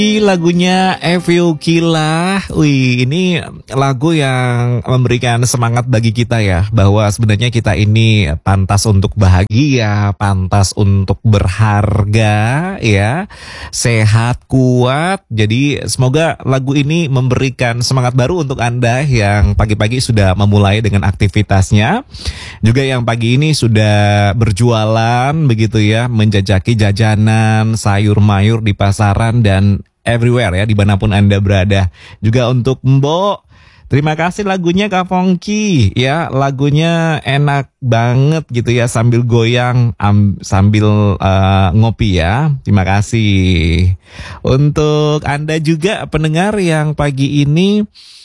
Lagunya Evil Kila. Wih, ini lagu yang memberikan semangat bagi kita ya, bahwa sebenarnya kita ini pantas untuk bahagia, pantas untuk berharga ya, sehat, kuat. Jadi semoga lagu ini memberikan semangat baru untuk Anda yang pagi-pagi sudah memulai dengan aktivitasnya, juga yang pagi ini sudah berjualan begitu ya, menjajaki jajanan, sayur mayur di pasaran dan everywhere ya, dimanapun Anda berada. Juga untuk Mbok, terima kasih lagunya Kak Pongki ya, lagunya enak banget gitu ya, sambil goyang sambil ngopi ya. Terima kasih. Untuk Anda juga pendengar yang pagi ini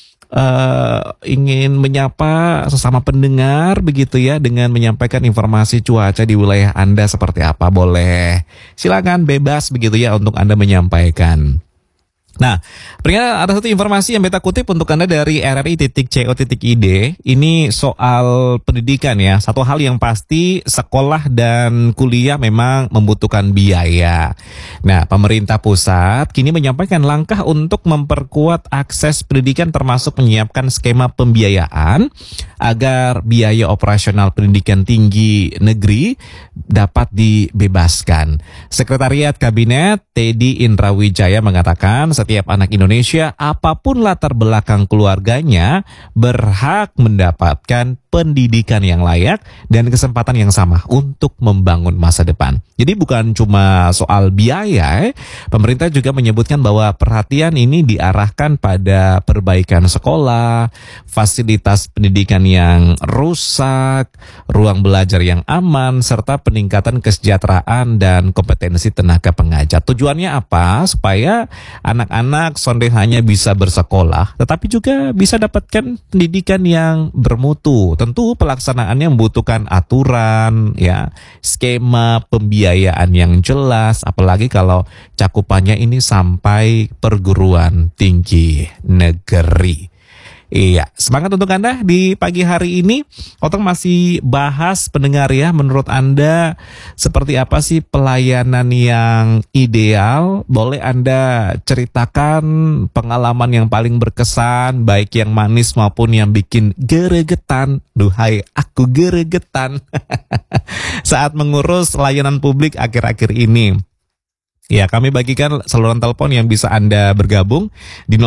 ingin menyapa sesama pendengar begitu ya, dengan menyampaikan informasi cuaca di wilayah Anda seperti apa, boleh silakan, bebas begitu ya untuk Anda menyampaikan. Nah, ada satu informasi yang beta kutip untuk Anda dari rri.co.id. Ini soal pendidikan ya. Satu hal yang pasti, sekolah dan kuliah memang membutuhkan biaya. Nah, pemerintah pusat kini menyampaikan langkah untuk memperkuat akses pendidikan, termasuk menyiapkan skema pembiayaan agar biaya operasional pendidikan tinggi negeri dapat dibebaskan. Sekretariat Kabinet Teddy Indrawijaya mengatakan setiap anak Indonesia, apapun latar belakang keluarganya, berhak mendapatkan pendidikan yang layak dan kesempatan yang sama untuk membangun masa depan. Jadi bukan cuma soal biaya, pemerintah juga menyebutkan bahwa perhatian ini diarahkan pada perbaikan sekolah, fasilitas pendidikan yang rusak, ruang belajar yang aman, serta peningkatan kesejahteraan dan kompetensi tenaga pengajar. Tujuannya apa? Supaya anak-anak sonde hanya bisa bersekolah, tetapi juga bisa dapatkan pendidikan yang bermutu. Tentu pelaksanaannya membutuhkan aturan, ya, skema pembiayaan yang jelas, apalagi kalau cakupannya ini sampai perguruan tinggi negeri. Iya, semangat untuk Anda di pagi hari ini. Otong masih bahas pendengar ya, menurut Anda seperti apa sih pelayanan yang ideal? Boleh Anda ceritakan pengalaman yang paling berkesan, baik yang manis maupun yang bikin geregetan. Duhai, aku geregetan saat mengurus layanan publik akhir-akhir ini. Ya, kami bagikan saluran telepon yang bisa Anda bergabung di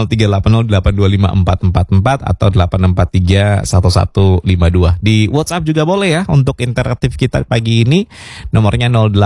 0380825444 atau 86431152. Di WhatsApp juga boleh ya untuk interaktif kita pagi ini. Nomornya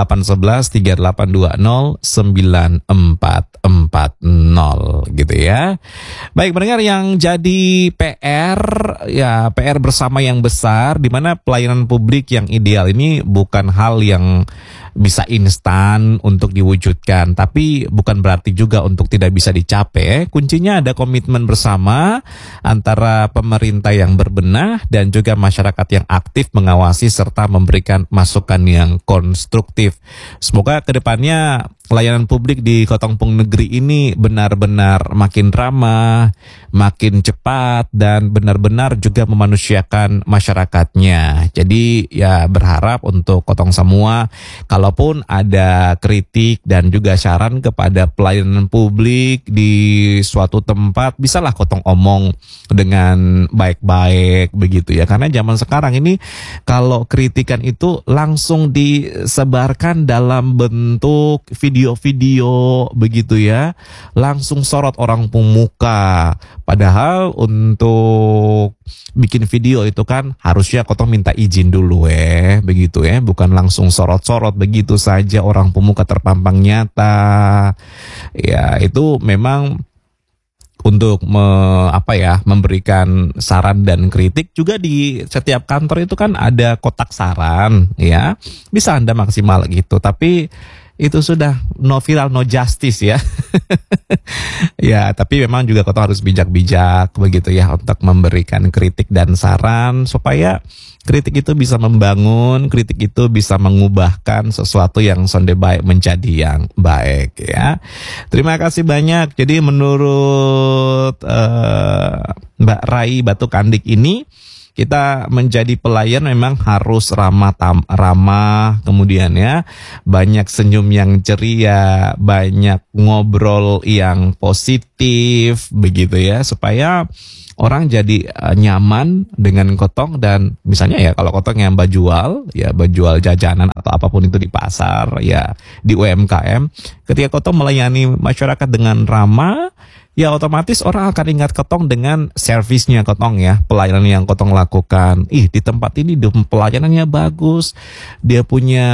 0811382940 gitu ya. Baik, pendengar yang jadi PR, ya PR bersama yang besar, di mana pelayanan publik yang ideal ini bukan hal yang bisa instan untuk diwujudkan, tapi bukan berarti juga untuk tidak bisa dicapai. Kuncinya ada komitmen bersama antara pemerintah yang berbenah dan juga masyarakat yang aktif mengawasi serta memberikan masukan yang konstruktif. Semoga kedepannya layanan publik di Kotongpung Negeri ini benar-benar makin ramah, makin cepat, dan benar-benar juga memanusiakan masyarakatnya. Jadi ya berharap untuk Kotong semua, kalaupun ada kritik dan juga saran kepada pelayanan publik di suatu tempat, bisalah Kotong omong dengan baik-baik begitu ya. Karena zaman sekarang ini kalau kritikan itu langsung disebarkan dalam bentuk video-video begitu ya, langsung sorot orang pemuka. Padahal untuk bikin video itu kan harusnya Kotong minta izin dulu begitu ya, bukan langsung sorot-sorot begitu saja orang pemuka terpampang nyata. Ya, itu memang untuk memberikan saran dan kritik. Juga di setiap kantor itu kan ada kotak saran ya, bisa Anda maksimal gitu, tapi itu sudah no viral no justice ya. Ya, tapi memang juga Kotong harus bijak-bijak begitu ya untuk memberikan kritik dan saran, supaya kritik itu bisa membangun, kritik itu bisa mengubahkan sesuatu yang sonde baik menjadi yang baik ya. Terima kasih banyak. Jadi menurut Mbak Rai Batu Kandik ini, kita menjadi pelayan memang harus ramah, kemudian ya banyak senyum yang ceria, banyak ngobrol yang positif begitu ya, supaya orang jadi nyaman dengan Kotong. Dan misalnya ya kalau Kotong yang jual jajanan atau apapun itu di pasar ya, di UMKM, ketika Kotong melayani masyarakat dengan ramah, ya otomatis orang akan ingat Kotong dengan servisnya Kotong ya, pelayanan yang Kotong lakukan. Di tempat ini pelayanannya bagus, dia punya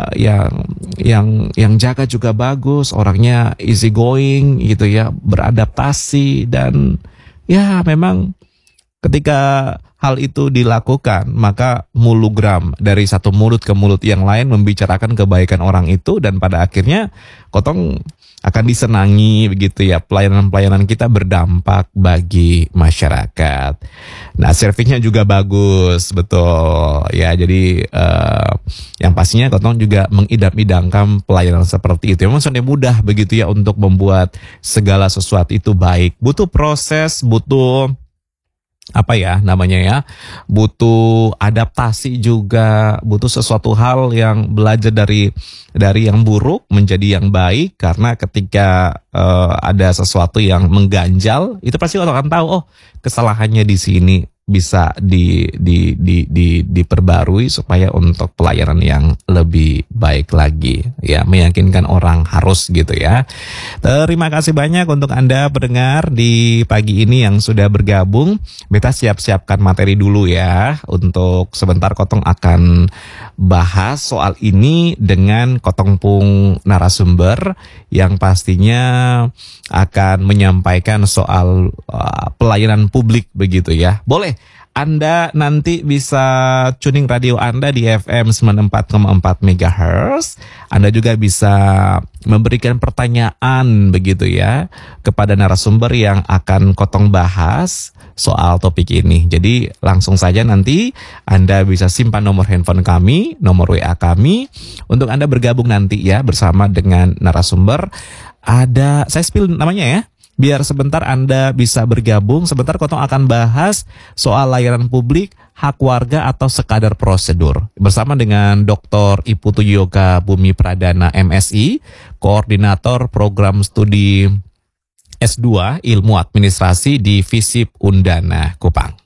yang jaga juga bagus, orangnya easy going gitu ya, beradaptasi. Dan ya memang ketika hal itu dilakukan, maka mulugram dari satu mulut ke mulut yang lain membicarakan kebaikan orang itu, dan pada akhirnya Kotong akan disenangi begitu ya. Pelayanan-pelayanan kita berdampak bagi masyarakat. Nah, servisnya juga bagus, betul ya. Jadi yang pastinya Kotong juga mengidam-idamkan pelayanan seperti itu. Memang sudah mudah begitu ya untuk membuat segala sesuatu itu baik. Butuh proses, butuh butuh adaptasi juga, butuh sesuatu hal yang belajar dari yang buruk menjadi yang baik. Karena ketika ada sesuatu yang mengganjal, itu pasti orang akan tahu, oh kesalahannya di sini, bisa diperbarui supaya untuk pelayanan yang lebih baik lagi ya, meyakinkan orang harus gitu ya. Terima kasih banyak untuk Anda pendengar di pagi ini yang sudah bergabung. Beta siapkan materi dulu ya, untuk sebentar Kotong akan bahas soal ini dengan Kotongpung narasumber yang pastinya akan menyampaikan soal pelayanan publik begitu ya. Boleh Anda nanti bisa tuning radio Anda di FM 94,4 MHz. Anda juga bisa memberikan pertanyaan begitu ya kepada narasumber yang akan Kotong bahas soal topik ini. Jadi langsung saja nanti Anda bisa simpan nomor handphone kami, nomor WA kami, untuk Anda bergabung nanti ya bersama dengan narasumber. Saya spill namanya ya, biar sebentar Anda bisa bergabung. Sebentar Kotong akan bahas soal layanan publik, hak warga atau sekadar prosedur, bersama dengan Dr. Iputu Yoga Bumi Pradana MSI, Koordinator Program Studi S2 Ilmu Administrasi di FISIP Undana Kupang.